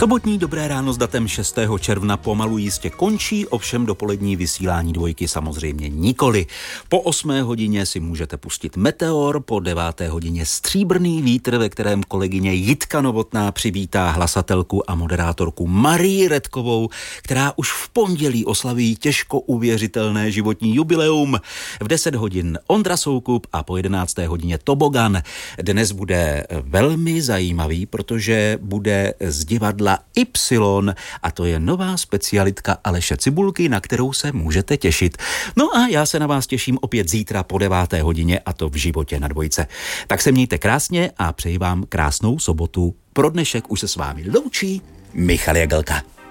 Sobotní Dobré ráno s datem 6. června pomalu jistě končí, ovšem dopolední vysílání Dvojky samozřejmě nikoli. Po 8. hodině si můžete pustit Meteor, po 9. hodině Stříbrný vítr, ve kterém kolegyně Jitka Novotná přivítá hlasatelku a moderátorku Marii Redkovou, která už v pondělí oslaví těžko uvěřitelné životní jubileum. V 10 hodin Ondra Soukup a po 11. hodině Tobogan. Dnes bude velmi zajímavý, protože bude z divadla Y a to je nová specialitka Aleše Cibulky, na kterou se můžete těšit. No a já se na vás těším opět zítra po 9. hodině a to v Životě na Dvojce. Tak se mějte krásně a přeji vám krásnou sobotu. Pro dnešek už se s vámi loučí Michal Jagelka.